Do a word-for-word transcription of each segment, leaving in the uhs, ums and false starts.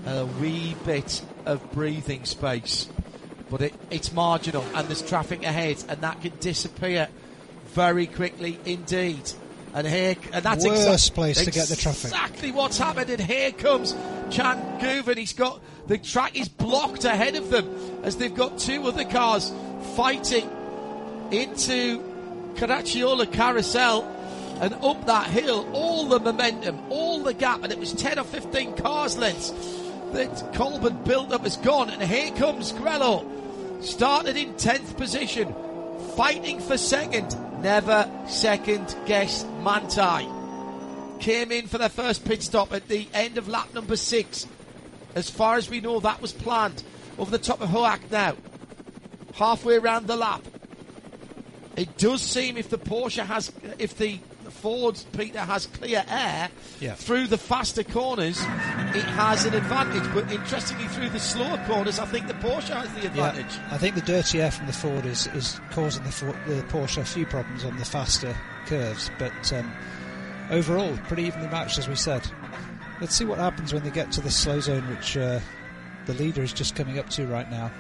a wee bit of breathing space, but it, it's marginal, and there's traffic ahead, and that can disappear very quickly indeed. And here, and that's worst exa- place ex- to get the traffic. Exactly what's happened. And here comes Chan Guven. He's got the track is blocked ahead of them as they've got two other cars fighting into Caracciolo Carousel and up that hill. All the momentum, all the gap, and it was ten or fifteen cars lengths that Colburn built up has gone. And here comes Grello, started in tenth position, fighting for second. Never second guess Manthey. Came in for their first pit stop at the end of lap number six. As far as we know, that was planned. Over the top of Hoak now. Halfway around the lap. It does seem if the Porsche has, if the Ford, Peter, has clear air yeah. through the faster corners, it has an advantage. But interestingly, through the slower corners, I think the Porsche has the advantage. Yeah, I think the dirty air from the Ford is, is causing the, Ford, the Porsche a few problems on the faster curves. But um, overall, pretty evenly matched, as we said. Let's see what happens when they get to the slow zone, which uh, the leader is just coming up to right now.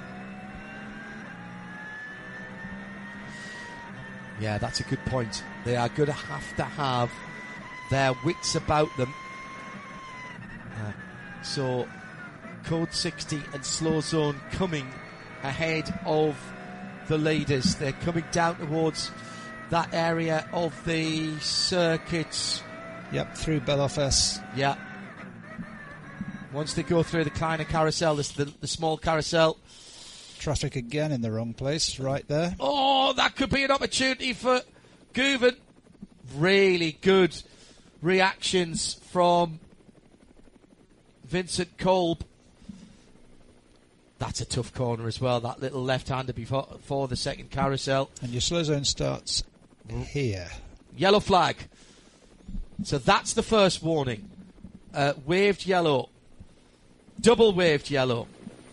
Yeah, that's a good point. They are going to have to have their wits about them. Uh, so, Code sixty and Slow Zone coming ahead of the leaders. They're coming down towards that area of the circuit. Yep, through Belofes. Yeah. Once they go through the Kleiner Carousel, this, the, the small carousel. Traffic again in the wrong place, right there. Oh, that could be an opportunity for Guven. Really good reactions from Vincent Kolb. That's a tough corner as well, that little left-hander before, before the second carousel. And your slow zone starts here. Yellow flag. So that's the first warning. Uh, waved yellow. Double waved yellow.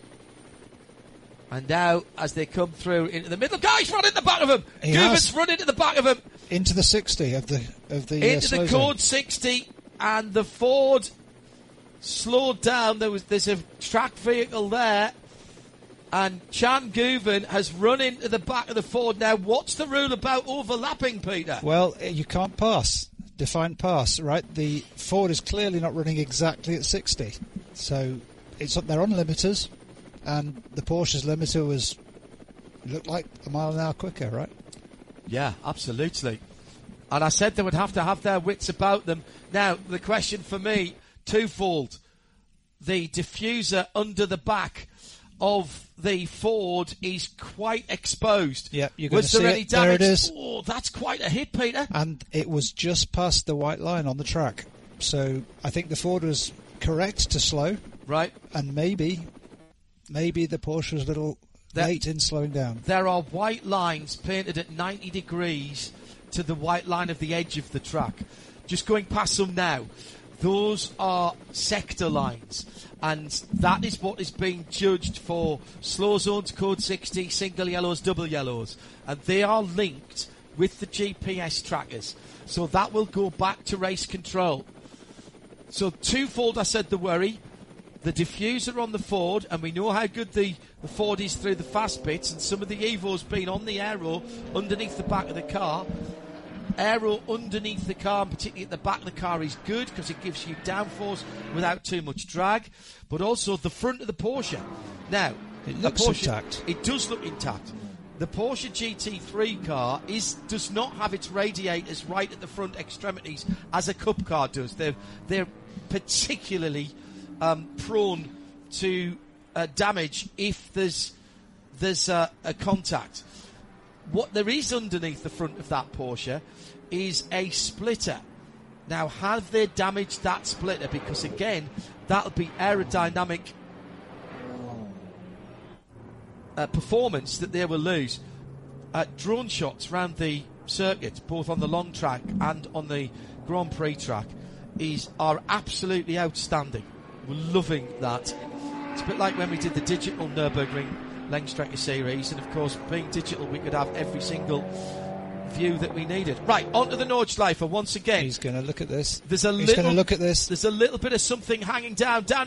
And now, as they come through into the middle, guys, run in the back of him. He Guven's has. run into the back of him. Into the sixty of the of the into uh, slow the zone. Code sixty, and the Ford slowed down. There was there's a track vehicle there, and Chan Guven has run into the back of the Ford. Now, what's the rule about overlapping, Peter? Well, you can't pass. Defined pass, right? The Ford is clearly not running exactly at sixty, so it's they're on limiters. And the Porsche's limiter was looked like a mile an hour quicker, right? Yeah, absolutely. And I said they would have to have their wits about them. Now, the question for me, twofold. The diffuser under the back of the Ford is quite exposed. Yeah, you're going was to see there any it. damage? There it is. Oh, that's quite a hit, Peter. And it was just past the white line on the track. So I think the Ford was correct to slow. Right. And maybe... Maybe the Porsche was a little there, late in slowing down. There are white lines painted at ninety degrees to the white line of the edge of the track. Just going past them now. Those are sector lines. And that is what is being judged for slow zones, Code sixty, single yellows, double yellows. And they are linked with the G P S trackers. So that will go back to race control. So twofold, I said, the worry. The diffuser on the Ford, and we know how good the, the Ford is through the fast bits, and some of the Evo's been on the aero underneath the back of the car. Aero underneath the car, and particularly at the back of the car, is good because it gives you downforce without too much drag, but also the front of the Porsche. Now, it looks Porsche, intact. It does look intact. The Porsche G T three car is does not have its radiators right at the front extremities as a Cup car does. They're they're particularly Um, prone to uh, damage if there's there's uh, a contact. What there is underneath the front of that Porsche is a splitter. Now, have they damaged that splitter? Because again, that'll be aerodynamic uh, performance that they will lose. Uh, drone shots around the circuit, both on the long track and on the Grand Prix track, is are absolutely outstanding. We're loving that. It's a bit like when we did the digital Nürburgring Langstrecke series, and of course, being digital, we could have every single view that we needed. Right, on to the Nordschleife once again. He's going to look at this. There's a He's little, going to look at this. There's a little bit of something hanging down. down